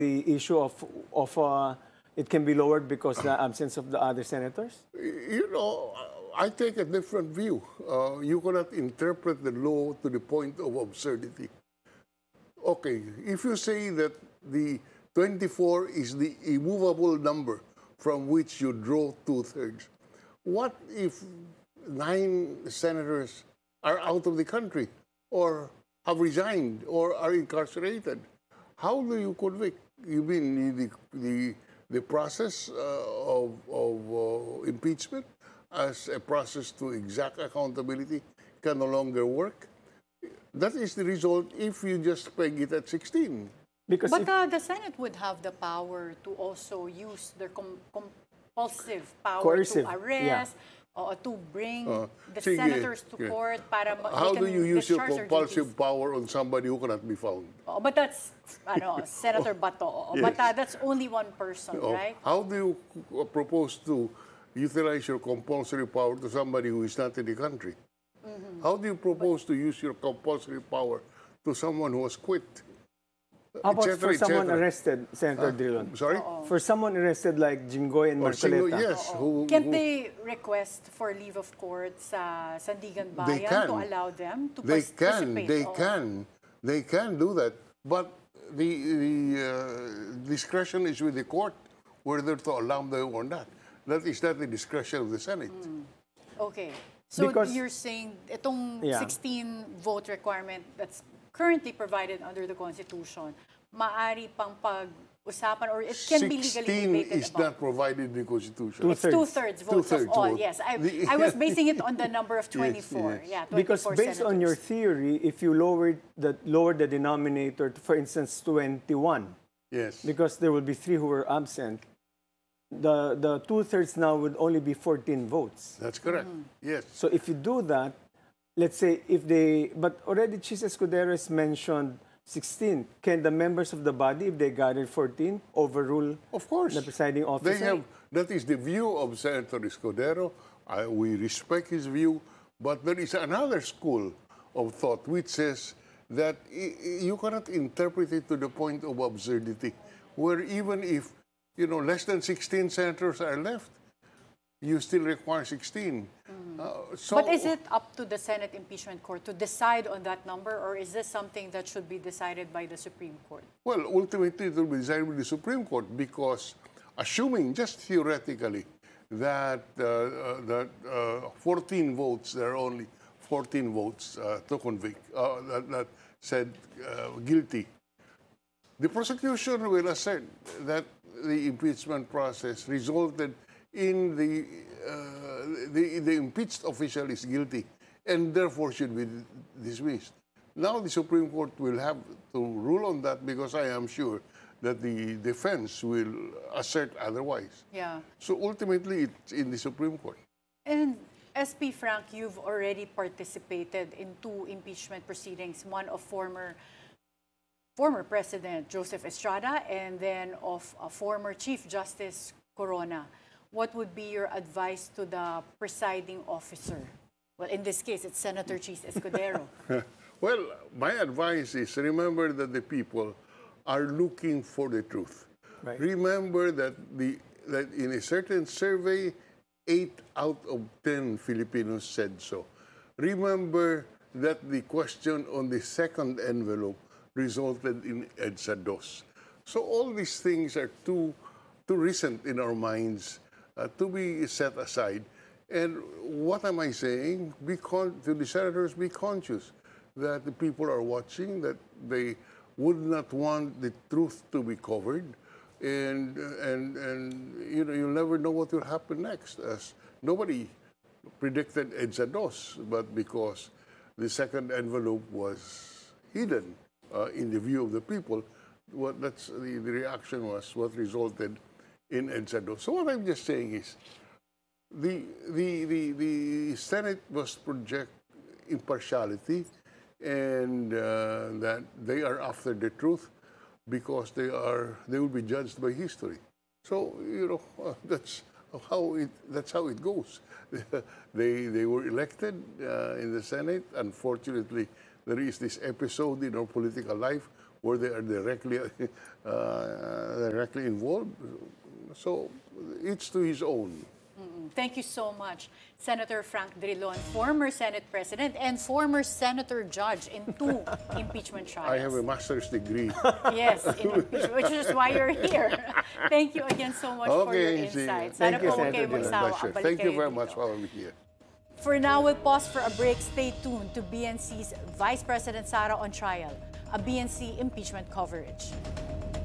the issue of it can be lowered because the absence of the other senators? You know, I take a different view. You cannot interpret the law to the point of absurdity. Okay, if you say that the 24 is the immovable number from which you draw two-thirds, what if 9 senators are out of the country or have resigned or are incarcerated? How do you convict? You mean the process of impeachment as a process to exact accountability can no longer work? That is the result if you just peg it at 16. Because But the Senate would have the power to also use their compulsive power Coercive, to arrest or to bring the sige, senators to yeah. court para How do you use your discharge their compulsive duties. power on somebody who cannot be found? But that's Senator Bato. But that's only one person, Oh, right? how do you propose to utilize your compulsory power to somebody who is not in the country? How do you propose to use your compulsory power to someone who has quit? how about Et cetera, for et someone cetera. arrested, Senator Drilon? Sorry? For someone arrested like Jinggoy and Or single, Marcoleta? yes. Can't they request for leave of court sa Sandigan They Bayan can. to allow them to They participate? they can do that. But the discretion is with the court whether to allow them or not. That is not the discretion of the Senate. Okay. So Because- you're saying itong Yeah. 16 vote requirement that's currently provided under the Constitution, maari pang pag-usapan or it can be legally 16 debated is about? not provided in the Constitution. It's two-thirds votes of Two-thirds all. vote. Yes, I was basing it on the number of 24. yes. Yeah, 24 Because based on your senators. theory, if you lower the denominator to, for instance, 21, Yes. because there will be 3 who were absent, the two-thirds now would only be 14 votes. That's correct. Yes. So if you do that, let's say but already Chis Escudero has mentioned 16. Can the members of the body, if they gathered 14, overrule Of course. the presiding officer? That is the view of Senator Escudero. We respect his view, but there is another school of thought which says that you cannot interpret it to the point of absurdity, where even if, less than 16 senators are left, you still require 16. But is it up to the Senate Impeachment Court to decide on that number, or is this something that should be decided by the Supreme Court? Well, ultimately, it will be decided with the Supreme Court because, assuming just theoretically that 14 votes, there are only 14 votes to convict, that said guilty, the prosecution will assert that the impeachment process resulted in the impeached official is guilty and therefore should be dismissed. Now the Supreme Court will have to rule on that because I am sure that the defense will assert otherwise. Yeah. So ultimately, it's in the Supreme Court. And SP Frank, you've already participated in 2 impeachment proceedings, one of former President Joseph Estrada and then of former Chief Justice Corona. What would be your advice to the presiding officer? Well, in this case, it's Senator Chis Escudero. Well, my advice is remember that the people are looking for the truth. Right. Remember that in a certain survey, 8 out of 10 Filipinos said so. Remember that the question on the second envelope resulted in EDSA DOS. So all these things are too recent in our minds to be set aside. And what am I saying? To the senators, be conscious that the people are watching, that they would not want the truth to be covered. And you'll never know what will happen next. As nobody predicted EDSA DOS, but because the second envelope was hidden in the view of the people, the reaction was what resulted in EDSA DOS. So what I'm just saying is, the Senate must project impartiality and that they are after the truth because they will be judged by history. So that's how it goes. They were elected in the Senate. Unfortunately, there is this episode in our political life where they are directly involved. So each to his own. Thank you so much, Senator Frank Drilon, former Senate President and former Senator Judge in 2 impeachment trials. I have a master's degree. Yes, in impeachment, which is why you're here. Thank you again so much for your Okay, see. insights. Thank you, Sana po huwag Senator kayong Drilon. magsawa. Pleasure. Balik Thank you kayo very dito. much for having me here. For now, we'll pause for a break. Stay tuned to BNC's Vice President Sara on Trial, a BNC impeachment coverage.